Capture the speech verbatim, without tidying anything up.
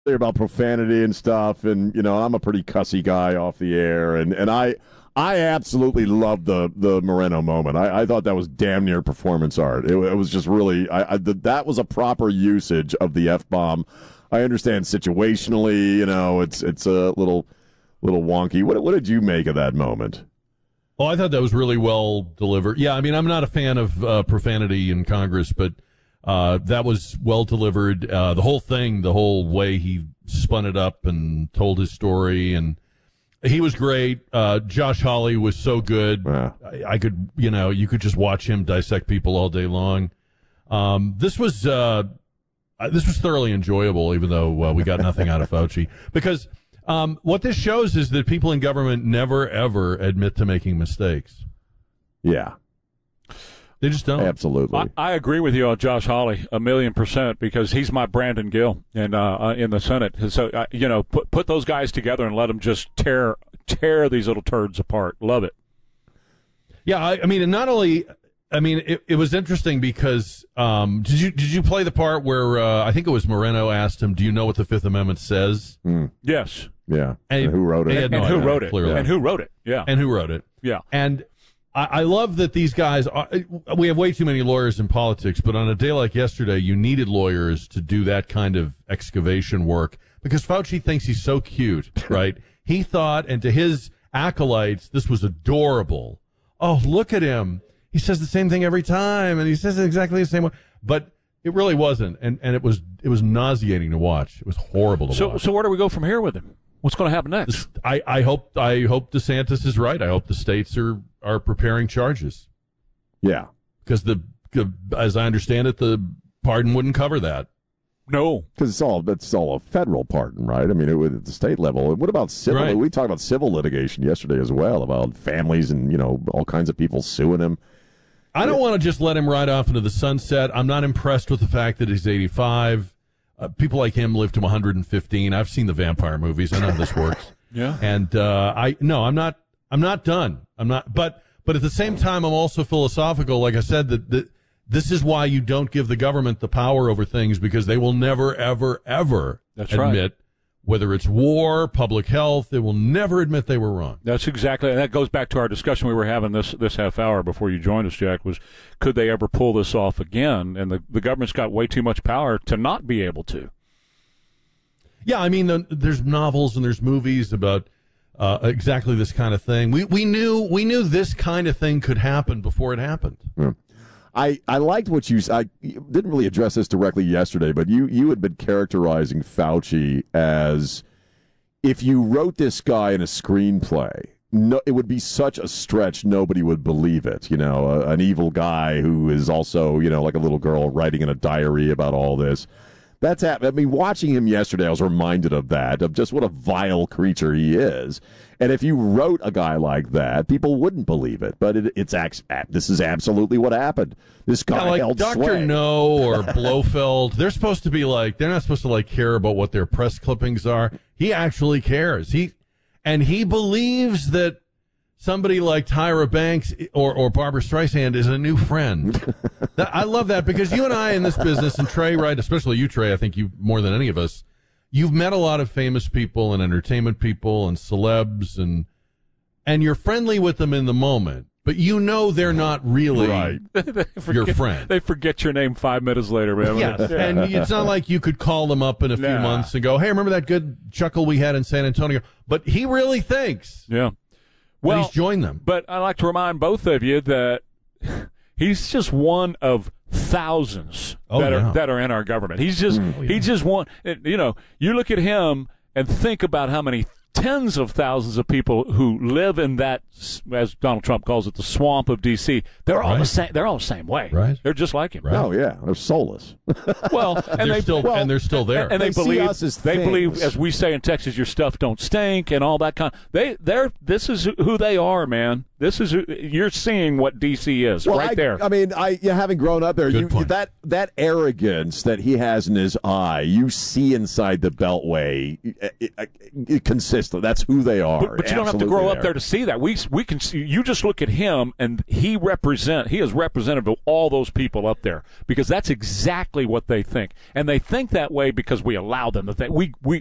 about profanity and stuff, and you know I'm a pretty cussy guy off the air, and, and I I absolutely loved the the Moreno moment. I, I thought that was damn near performance art. It, it was just really I, I that was a proper usage of the F-bomb. I understand situationally, you know, it's it's a little little wonky. What what did you make of that moment? Oh, I thought that was really well delivered. Yeah, I mean, I'm not a fan of uh, profanity in Congress, but uh, that was well delivered. Uh, the whole thing, the whole way he spun it up and told his story, and he was great. Uh, Josh Hawley was so good. Yeah. I, I could, you know, you could just watch him dissect people all day long. Um, this was uh, this was thoroughly enjoyable, even though uh, we got nothing out of Fauci, because. Um, what this shows is that people in government never, ever admit to making mistakes. Yeah. They just don't. Absolutely. I, I agree with you on Josh Hawley a million percent because he's my Brandon Gill in, uh, uh, in the Senate. So, uh, you know, put put those guys together and let them just tear tear these little turds apart. Love it. Yeah, I, I mean, and not only... I mean, it, it was interesting because um, did you did you play the part where uh, I think it was Moreno asked him, "Do you know what the Fifth Amendment says?" Mm. Yes. Yeah. And, and who wrote it? And, no and who idea, wrote it? Clearly. And who wrote it? Yeah. And who wrote it? Yeah. And I, I love that these guys. Are, we have way too many lawyers in politics, but on a day like yesterday, you needed lawyers to do that kind of excavation work because Fauci thinks he's so cute, right? He thought, and to his acolytes, this was adorable. Oh, look at him. He says the same thing every time, and he says it exactly the same way. But it really wasn't, and, and it was it was nauseating to watch. It was horrible to so, watch. So where do we go from here with him? What's going to happen next? I, I hope I hope DeSantis is right. I hope the states are, are preparing charges. Yeah, because the as I understand it, the pardon wouldn't cover that. No, because it's all it's all a federal pardon, right? I mean, it, at the state level. What about civil? Right. We talked about civil litigation yesterday as well, about families and you know all kinds of people suing him. I don't want to just let him ride off into the sunset. I'm not impressed with the fact that he's eighty-five. Uh, people like him live to one hundred fifteen. I've seen the vampire movies. I know how this works. Yeah. And uh, I no, I'm not. I'm not done. I'm not. But but at the same time, I'm also philosophical. Like I said, that that this is why you don't give the government the power over things because they will never, ever, ever That's admit. Right. Whether it's war, public health, they will never admit they were wrong. That's exactly, and that goes back to our discussion we were having this this half hour before you joined us, Jack, was could they ever pull this off again? And the, the government's got way too much power to not be able to. Yeah, I mean, the, there's novels and there's movies about uh, exactly this kind of thing. We we knew we knew this kind of thing could happen before it happened. Yeah. I, I liked what you I didn't really address this directly yesterday, but you, you had been characterizing Fauci as if you wrote this guy in a screenplay, no, it would be such a stretch nobody would believe it. You know, a, an evil guy who is also, you know, like a little girl writing in a diary about all this. That's hap- I mean, watching him yesterday, I was reminded of that, of just what a vile creature he is. And if you wrote a guy like that, people wouldn't believe it. But it, it's ax- this is absolutely what happened. This guy yeah, like held Doctor sway. No or Blofeld, they're supposed to be like, they're not supposed to like care about what their press clippings are. He actually cares. He and he believes that somebody like Tyra Banks or, or Barbara Streisand is a new friend. that, I love that because you and I in this business, and Trey, right, especially you, Trey, I think you more than any of us, you've met a lot of famous people and entertainment people and celebs, and and you're friendly with them in the moment, but you know they're not really right. forget, your friend. They forget your name five minutes later, man. Yes, yeah. And it's not like you could call them up in a few Nah. months and go, hey, remember that good chuckle we had in San Antonio? But he really thinks Yeah. that Well, he's joined them. but I like to remind both of you that he's just one of thousands Oh, that yeah. are that are in our government. He's just Oh, yeah. he's just one. You know, you look at him and think about how many tens of thousands of people who live in that, as Donald Trump calls it, the swamp of D C. They're all Right. the same. They're all the same way. Right. They're just like him. Right. Oh, yeah. They're soulless. Well, and they're they still well, and they're still there. and they, They see believe us as they things. believe, as we say in Texas, your stuff don't stink and all that kind. They they're this is who they are, man. This is you're seeing what D C is well, right I, there. I mean, I you having grown up there, you, point. that that arrogance that he has in his eye, you see inside the Beltway it, it, it, consistently. That's who they are. But, but you don't have to grow up there to see that. We we can see. You just look at him, and he represent. He is representative of all those people up there because that's exactly what they think, and they think that way because we allow them to think. We we